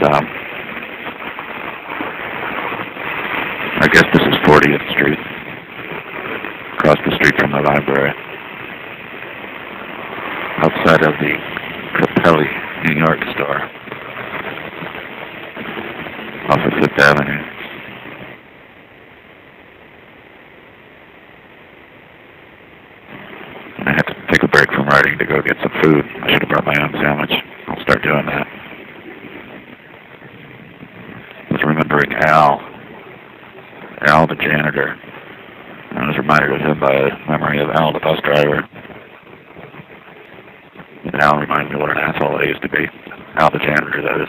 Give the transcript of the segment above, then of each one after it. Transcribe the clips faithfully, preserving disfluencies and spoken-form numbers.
stop. I guess this is fortieth Street, across the street from the library, outside of the Capelli New York store, off of Fifth Avenue. And I had to take a break from writing to go get some food. I should have brought my own sandwich. I'll start doing that. I was remembering Al. Al, the janitor. I was reminded of him by a memory of Al, the bus driver. And Al reminds me what an asshole I used to be. Al, the janitor, that is.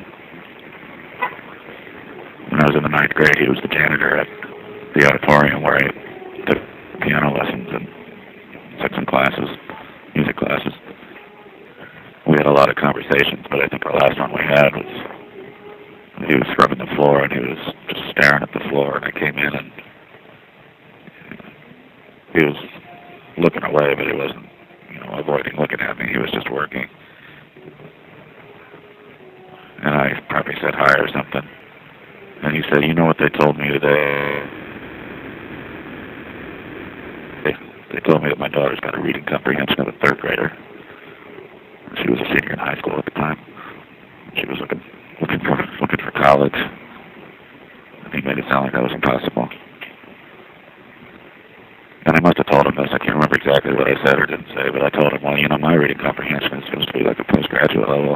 When I was in the ninth grade, he was the janitor at the auditorium where I took piano lessons and took some classes, music classes. We had a lot of conversations, but I think the last one we had was he was scrubbing the floor and he was just staring at the floor, and I came in and he was looking away, but he wasn't, you know, avoiding looking at me. He was just working. And I probably said hi or something. And he said, "You know what they told me today? They, they told me that my daughter's got a reading comprehension of a third grader. She was a senior in high school at the time. She was looking looking for looking for college. And he made it sound like that was impossible. And I must have told him this. I can't remember exactly what I said or didn't say, but I told him, well, you know, my reading comprehension is supposed to be like a postgraduate level,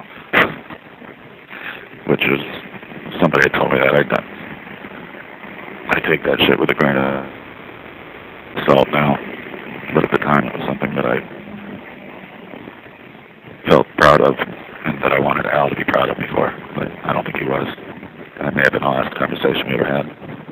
which is, somebody had told me that. I done. I take that shit with a grain of salt now, but at the time it was something that I felt proud of, and that I wanted Al to be proud of me for, but I don't think he was. And that may have been the last conversation we ever had.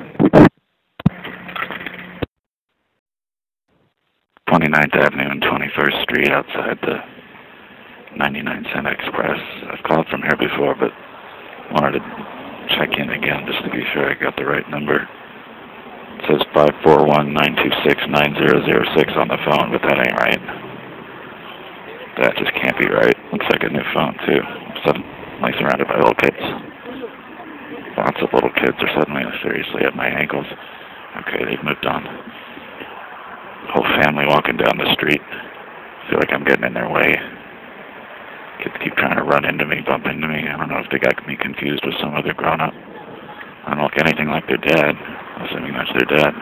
twenty-ninth Avenue and twenty-first Street outside the ninety-nine cent Express. I've called from here before, but wanted to check in again just to be sure I got the right number. It says five four one, nine two six, nine zero zero six on the phone, but that ain't right. That just can't be right. Looks like a new phone, too. I'm suddenly surrounded by little kids. Lots of little kids are suddenly seriously at my ankles. Okay, they've moved on. Whole family walking down the street. I feel like I'm getting in their way. Kids keep trying to run into me, bump into me. I don't know if they got me confused with some other grown-up. I don't look anything like their dad, assuming that's their dad.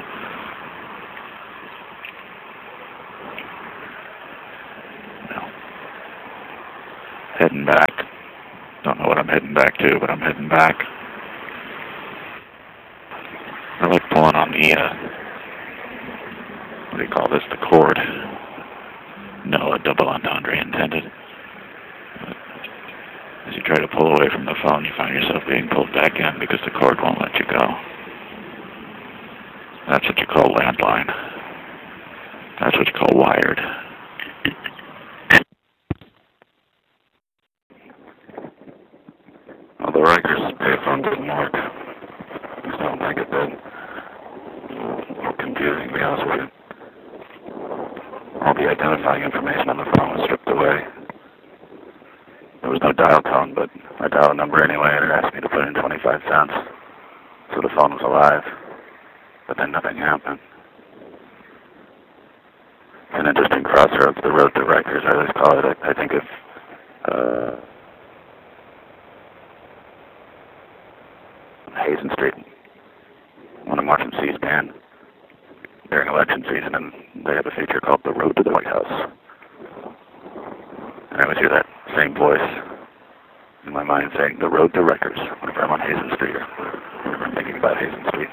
No. Heading back. Don't know what I'm heading back to, but I'm heading back. I like pulling on the, uh, what do you call this, the cord. No, a double entendre intended. As you try to pull away from the phone, you find yourself being pulled back in because the cord won't let you go. That's what you call landline. That's what you call wired. Well, the Rikers payphone didn't work. It sounded like it did. A little confusing, to be honest with you. All the identifying information on the phone was stripped away. There was no dial tone, but I dialed a number anyway, and it asked me to put in twenty-five cents. So the phone was alive. But then nothing happened. An interesting crossroads, the road to Rikers, I always call it. I, I think of uh, Hazen Street. When I'm watching C-SPAN during election season, and they have a feature called The Road to the White House. And I always hear that same voice in my mind saying, the road to Rikers, whenever I'm on Hazen Street, or whenever I'm thinking about Hazen Street.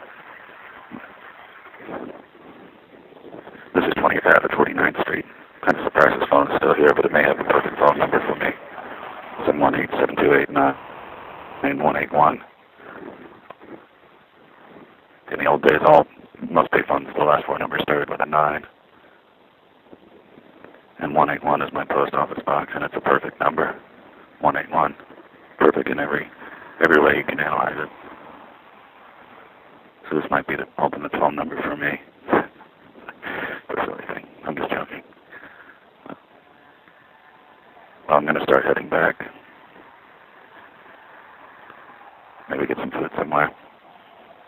This is twentieth Avenue, forty-ninth Street. Kind of surprised this phone is still here, but it may have the perfect phone number for me. seven one eight, seven two eight, nine one eight one. In the old days, all most payphones, the last four numbers started with a nine. And one eight one is my post office box, and it's a perfect number. one eight one. Perfect in every every way you can analyze it. So this might be the ultimate phone number for me. That's the silly thing. I'm just joking. Well, I'm going to start heading back. maybe get some food somewhere.